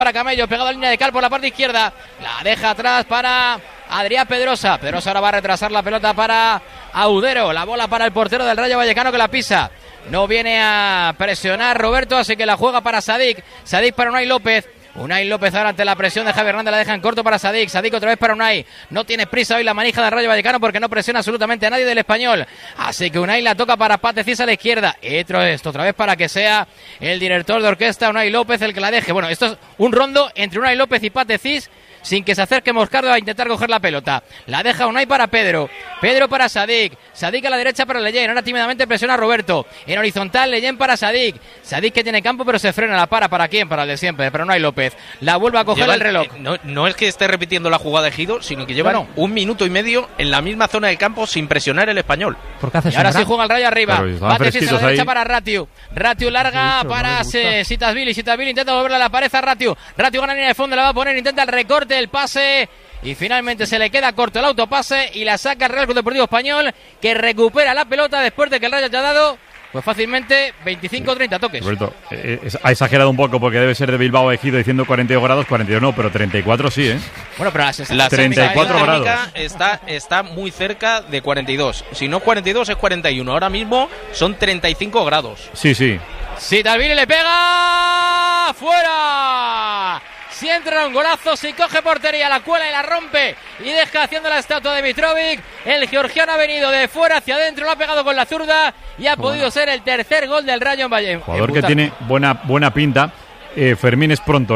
para Camello, pegado a la línea de cal por la parte izquierda, la deja atrás para Adrián Pedrosa. Pedrosa ahora va a retrasar la pelota para Audero, la bola para el portero del Rayo Vallecano que la pisa. No viene a presionar Roberto, así que la juega para Sadik. Sadik para Unai López. Unai López ahora ante la presión de Javi Hernández, la deja en corto para Sadik. Sadik otra vez para Unai. No tiene prisa hoy la manija del Rayo Vallecano porque no presiona absolutamente a nadie del Español. Así que Unai la toca para Patecís a la izquierda. Esto otra vez para que sea el director de orquesta Unai López el que la deje. Bueno, esto es un rondo entre Unai López y Patecís, sin que se acerque Moscardo a intentar coger la pelota. La deja Unai para Pedro. Pedro para Sadik. Sadik a la derecha para Leyen. Ahora tímidamente presiona a Roberto. En horizontal, Leyen para Sadik. Sadik que tiene campo pero se frena. La ¿para quién? Para el de siempre. Pero Unai López. La vuelve a coger el reloj. No es que esté repitiendo la jugada de Gido, sino que llevan 1 minuto y medio en la misma zona del campo sin presionar el Español. Y ahora sí juega el Rayo arriba. Patecís a la derecha para Ratiu. Ratiu larga para Sitasvili. Sitasvili intenta volverla a la pared a Ratiu. Ratiu gana en línea de fondo, la va a poner, intenta el recorte, el pase y finalmente se le queda corto el autopase y la saca el Real Club Deportivo Español, que recupera la pelota después de que el Rayo haya dado pues fácilmente 25 o 30 toques. Roberto, ha exagerado un poco porque debe ser de Bilbao Ejido diciendo 42 grados, 42 no, pero 34 sí, ¿eh? Bueno, pero la 34 grados. Está muy cerca de 42. Si no es 42 es 41. Ahora mismo son 35 grados. Sí. Sitasvili le pega fuera. Si entra un golazo, si coge portería, la cuela y la rompe y deja haciendo la estatua de Mitrovic. El georgiano ha venido de fuera hacia adentro, lo ha pegado con la zurda y ha podido ser el tercer gol del Rayo en Valle. Jugador que tiene buena pinta. Fermín es pronto,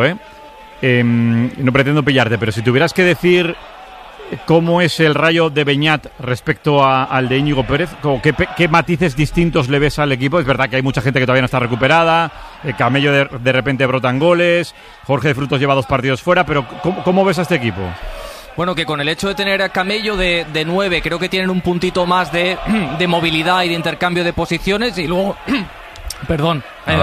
no pretendo pillarte, pero si tuvieras que decir cómo es el Rayo de Beñat respecto al de Íñigo Pérez, ¿qué matices distintos le ves al equipo? Es verdad que hay mucha gente que todavía no está recuperada, Camello de repente brotan goles, Jorge de Frutos lleva 2 partidos fuera, pero ¿cómo ves a este equipo? Bueno, que con el hecho de tener a Camello de 9, creo que tienen un puntito más de movilidad y de intercambio de posiciones y luego... Perdón.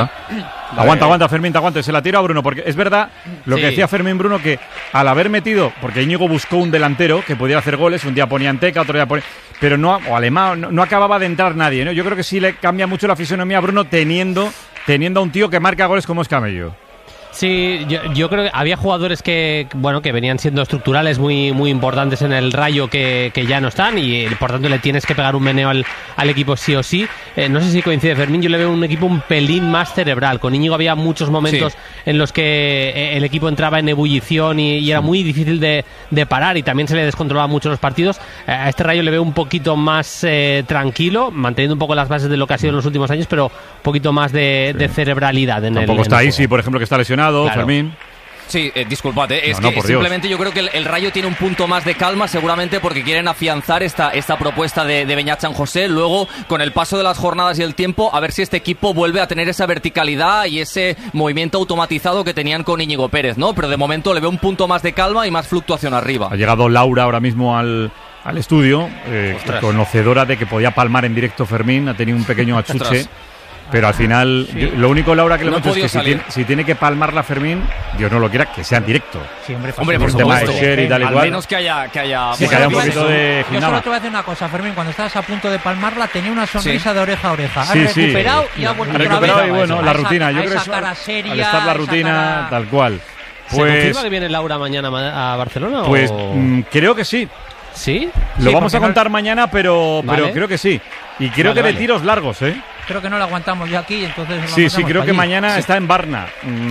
Aguanta, Fermín, te aguanta. Se la tiro a Bruno, porque es verdad lo que decía Fermín Bruno, que al haber metido, porque Íñigo buscó un delantero que pudiera hacer goles, un día ponía Anteca, otro día ponía... Pero no acababa de entrar nadie, ¿no? Yo creo que sí le cambia mucho la fisonomía a Bruno teniendo a un tío que marca goles como es Camello. Sí, yo creo que había jugadores que venían siendo estructurales muy importantes en el Rayo que ya no están y por tanto le tienes que pegar un meneo al equipo sí o sí. No sé si coincide Fermín, yo le veo un equipo un pelín más cerebral. Con Íñigo había muchos momentos en los que el equipo entraba en ebullición y era muy difícil de parar y también se le descontrolaba mucho los partidos. A este Rayo le veo un poquito más tranquilo, manteniendo un poco las bases de lo que ha sido en los últimos años, pero un poquito más de cerebralidad en Tampoco está Isi, por ejemplo, que está lesionado. Claro. Fermín. Sí, disculpad, es que simplemente yo creo que el Rayo tiene un punto más de calma seguramente porque quieren afianzar esta propuesta de Beñat San José. Luego, con el paso de las jornadas y el tiempo, a ver si este equipo vuelve a tener esa verticalidad y ese movimiento automatizado que tenían con Íñigo Pérez, ¿no? Pero de momento le veo un punto más de calma y más fluctuación arriba. Ha llegado Laura ahora mismo al estudio, conocedora de que podía palmar en directo Fermín, ha tenido un pequeño achuche. Pero al final, lo único, Laura, que le hemos dicho es que si tiene que palmarla Fermín, Dios no lo quiera, que sea en directo. Sí, hombre, por supuesto. Y tal y al menos que haya sí, que haya un poquito de Yo solo te voy a decir una cosa, Fermín. Cuando estabas a punto de palmarla, tenía una sonrisa de oreja a oreja. Has recuperado y ha vuelto otra vez. Y bueno, la rutina. Yo creo que al estar la rutina, tal cual. ¿Se confirma que viene Laura mañana a Barcelona? Pues creo que sí. ¿Sí? Lo vamos a contar mañana, pero creo que sí. Y creo que de tiros largos, Creo que no lo aguantamos ya aquí, entonces... Sí, creo que mañana está en Varna.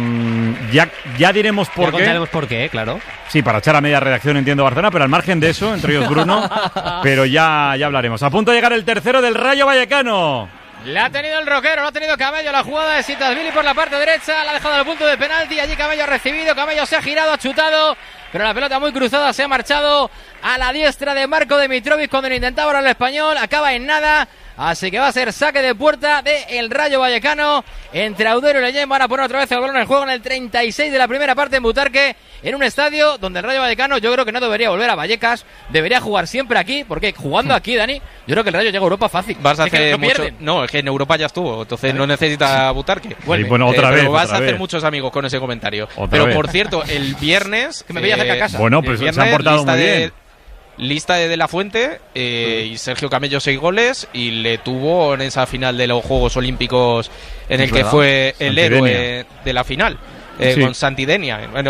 Ya diremos por qué. Ya contaremos por qué, claro. Sí, para echar a media redacción, entiendo, Barcelona, pero al margen de eso, entre ellos Bruno, pero ya hablaremos. A punto de llegar el tercero del Rayo Vallecano. La ha tenido el Roquero, lo ha tenido Camello, la jugada de Sitasvili por la parte derecha, la ha dejado al punto de penalti, allí Camello ha recibido, Camello se ha girado, ha chutado, pero la pelota muy cruzada se ha marchado a la diestra de Marco de Mitrovic cuando lo intentaba ahora el español, acaba en nada. Así que va a ser saque de puerta del Rayo Vallecano entre Audero y Leyen. Van a poner otra vez el balón en juego en el 36 de la primera parte en Butarque, en un estadio donde el Rayo Vallecano yo creo que no debería volver a Vallecas, debería jugar siempre aquí, porque jugando aquí, Dani, yo creo que el Rayo llega a Europa fácil. Vas a hacer no, es que en Europa ya estuvo, entonces no necesita Butarque. Bueno, otra vez. Pero vas a hacer muchos amigos con ese comentario. Por cierto, el viernes... que me veía cerca a casa. Bueno, pues se han portado muy bien. Lista de La Fuente y Sergio Camello 6 goles y le tuvo en esa final de los Juegos Olímpicos en el que fue el héroe de la final. con Santidenia. Bueno,